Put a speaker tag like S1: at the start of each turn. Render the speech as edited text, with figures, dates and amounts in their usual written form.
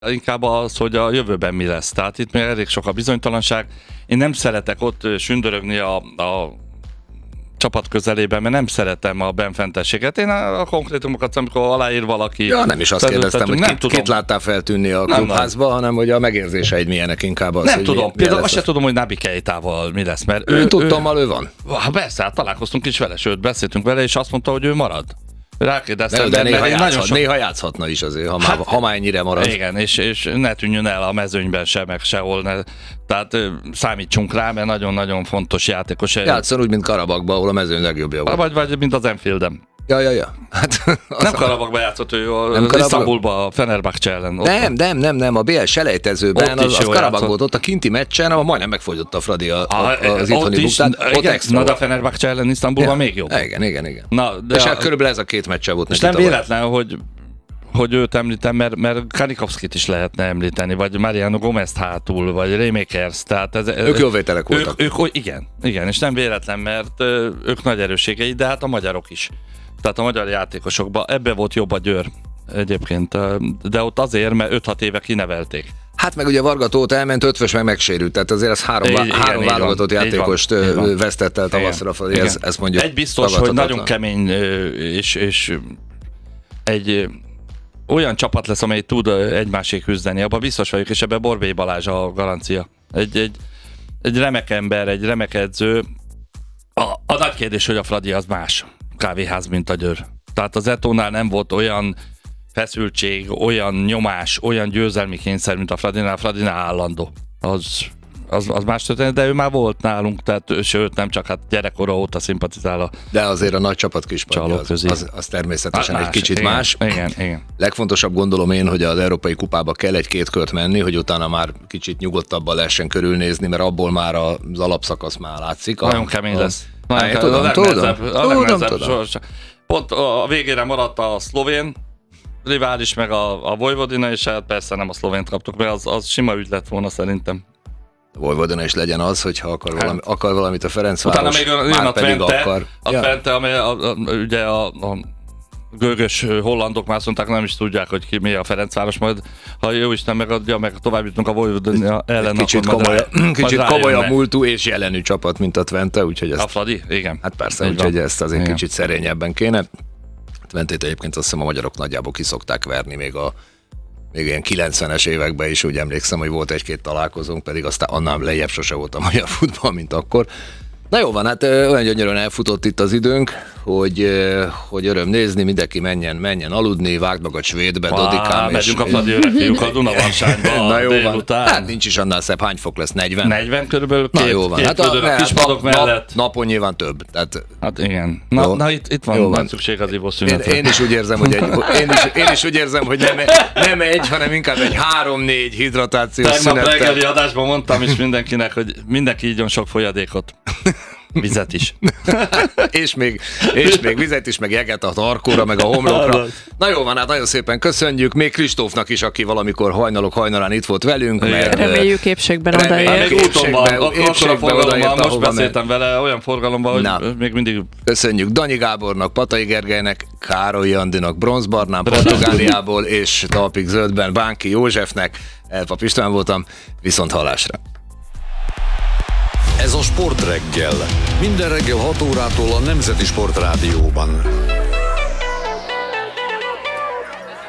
S1: Inkább az, hogy a jövőben mi lesz. Tehát itt még elég sok a bizonytalanság. Én nem szeretek ott sündörögni a csapat közelében, mert nem szeretem a benfentességet. Én a konkrétumokat, amikor aláír valaki...
S2: Ja, nem is azt kérdeztem, hogy kit láttál feltűnni a klubházba, hanem hogy a megérzéseid milyenek inkább az,
S1: nem tudom, például azt sem tudom, hogy Naby Keitával mi lesz, mert
S2: ő tudtommal ő van.
S1: Persze, hát találkoztunk is vele, sőt, beszéltünk vele, és azt mondta, hogy ő marad. Rákérdeztem,
S2: de néha játszhatna is azért, ha már ennyire marad.
S1: Igen, és ne tűnjön el a mezőnyben se, meg sehol. Tehát számítsunk rá, mert nagyon-nagyon fontos játékos.
S2: Játszon úgy, mint Karabakban, ahol a mezőny legjobbja volt.
S1: Vagy mint az Enfielden.
S2: Ja. Hát,
S1: nem Karabakba játszott ő, Isztambulba, a Fenerbahce ellen.
S2: Nem, a BL selejtezőben, az Karabak volt ott a kinti meccsen, ahol majdnem megfojtotta a Fradi az itthoni buktát. Ott extra.
S1: De a Fenerbahce ellen Isztambulban még jobb.
S2: Igen. És hát körülbelül ez a két meccse volt.
S1: És nem véletlen, hogy őt említem, mert Kanikovszkit is lehetne említeni, vagy Mariano Gomezt hátul, vagy Remakers.
S2: Ők jó vételek voltak.
S1: Igen, és nem véletlen, mert ők nagy erősségei, de hát a magyarok is. Tehát a magyar játékosokban ebbe volt jobb a Győr egyébként, de ott azért, mert 5-6 éve kinevelték.
S2: Hát meg ugye Varga Tóth elment, Ötvös meg megsérült, tehát azért ez három válogatott játékost vesztett el tavaszra, ez mondjuk
S1: egy biztos, hogy nagyon kemény, és egy olyan csapat lesz, amely tud egymásék küzdeni, abban biztos vagyok, és ebben Borbély Balázs a garancia. Egy remek ember, egy remek edző. A nagy kérdés, hogy a Fradi az más kávéház, mint a Győr. Tehát az Etónál nem volt olyan feszültség, olyan nyomás, olyan győzelmi kényszer, mint a Fradinál. A Fradinál állandó. Az más történet, de ő már volt nálunk, tehát sőt, nem csak gyerekkora óta szimpatizál a
S2: de azért a nagy csapat kispadja az természetesen egy kicsit más.
S1: Igen.
S2: Legfontosabb gondolom én, hogy az Európai Kupába kell 1-2 kört menni, hogy utána már kicsit nyugodtabban lehessen körülnézni, mert abból már az alapszakasz már látszik.
S1: Nagyon kemény lesz.
S2: Tudom.
S1: Pont a végére maradt a szlovén rivális, meg a Vojvodina, és hát persze nem a szlovént kaptuk, mert az sima ügy lett volna szerintem.
S2: Vojvodina is legyen az, hogyha akar valamit a Ferencváros,
S1: utána még
S2: már pedig akar.
S1: Twente, amely ugye a gőgös hollandok már mondták, nem is tudják, hogy ki mi a Ferencváros, majd ha jó Isten megadja, meg tovább jutunk a Vojvodina ellen,
S2: kicsit komolyabb múltú és jelenű csapat, mint a Twente, úgyhogy ezt...
S1: A Fradi? Igen.
S2: Hát persze, úgyhogy ezt azért kicsit szerényebben kéne. Twentét egyébként azt hiszem a magyarok nagyjából kiszokták verni még ilyen 90-es években is, úgy emlékszem, hogy volt 1-2 találkozónk, pedig aztán annál lejjebb sose volt a magyar futball, mint akkor. Na jó van, hát olyan gyönyörűen elfutott itt az időnk, hogy öröm nézni, mindenki menjen aludni, vágd magad svédbe, Dodikám.
S1: Megyünk a Fradi fiúk a Dunavarságba.
S2: Na jó van, hát nincs is annál szebb, hány fok lesz? 40?
S1: 40 körülbelül,
S2: na jó van.
S1: Hát a kispadok mellett.
S2: Napon nyilván több. Tehát,
S1: hát igen. Na itt van szükség az ivószünetre.
S2: Én is úgy érzem, hogy nem egy, hanem inkább egy 3-4 hidratációs szünettel.
S1: Tegnap reggeli adásban mondtam is mindenkinek, hogy mindenki ígyon sok folyadékot. Vizet is. és még vizet is, meg jeget a tarkóra, meg a homlokra. Na jó van, hát nagyon szépen köszönjük. Még Kristófnak is, aki valamikor hajnalán itt volt velünk. Mert,
S3: reméljük épségben odaér.
S1: Még úton van, most beszéltem vele, olyan forgalomban, hogy még mindig...
S2: Köszönjük Danyi Gábornak, Patai Gergelynek, Károly Andinak, Bronzbarnán, Portugáliából, és Talpig Zöldben Bánki Józsefnek. Elpap István voltam, viszont hallásra.
S4: Ez a Sportreggel. Minden reggel 6 órától a Nemzeti Sportrádióban.